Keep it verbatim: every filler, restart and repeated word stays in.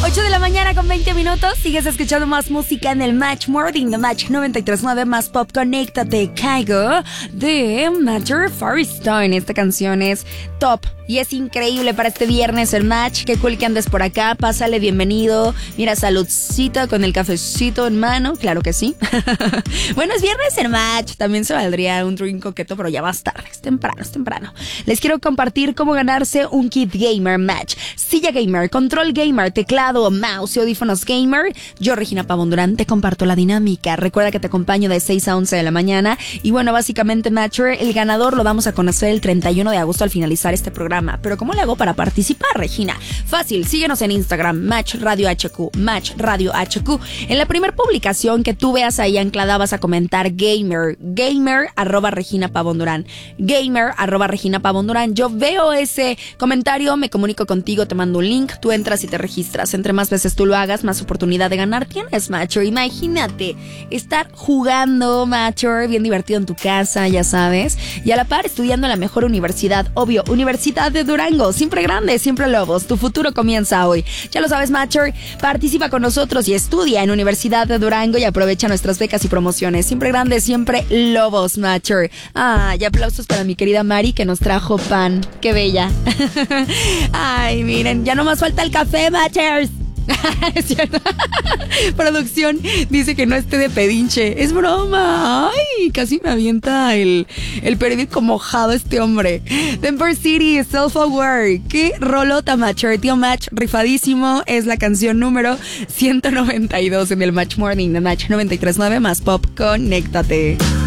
ocho de la mañana con veinte minutos. Sigues escuchando más música en el Match Morning de Match noventa y tres punto nueve más pop. Conéctate, Caigo de Major Firestone. Esta canción es top y es increíble para este viernes el Match. Qué cool que andes por acá. Pásale, bienvenido. Mira, saludcita con el cafecito en mano. Claro que sí. Bueno, es viernes el Match. También se valdría un drink coqueto, pero ya más tarde. Es temprano, es temprano. Les quiero compartir cómo ganarse un kit gamer Match. Silla gamer, control gamer, teclado, mouse y audífonos gamer. Yo, Regina Pavón Durán, te comparto la dinámica. Recuerda que te acompaño de seis a once de la mañana. Y bueno, básicamente, Matcher, el ganador lo vamos a conocer el treinta y uno de agosto al finalizar este programa. Pero ¿cómo le hago para participar, Regina? Fácil, síguenos en Instagram, Match Radio H Q, Match Radio H Q. En la primera publicación que tú veas ahí anclada vas a comentar gamer, gamer arroba Regina Pavón Durán, gamer arroba Regina Pavón Durán. Yo veo ese comentario, me comunico contigo, te mando un link, tú entras y te registras. Entre más veces tú lo hagas, más oportunidad de ganar tienes, Matcher. Imagínate estar jugando, Matcher, bien divertido en tu casa, ya sabes, y a la par estudiando en la mejor universidad, obvio, Universidad de Durango, siempre grande, siempre Lobos. Tu futuro comienza hoy. Ya lo sabes, Matcher, participa con nosotros y estudia en Universidad de Durango y aprovecha nuestras becas y promociones. Siempre grande, siempre Lobos, Matcher. Ah, y aplausos para mi querida Mari que nos trajo pan. Qué bella. Ay, miren, ya nomás falta el café, Matchers. Es cierto. Producción dice que no esté de pedinche. Es broma. Ay, casi me avienta el, el periódico mojado este hombre. Denver City, Self-Aware. Qué rolota, Matcher. Tío Match, rifadísimo. Es la canción número ciento noventa y dos en el Match Morning de Match noventa y tres punto nueve más pop. Conéctate.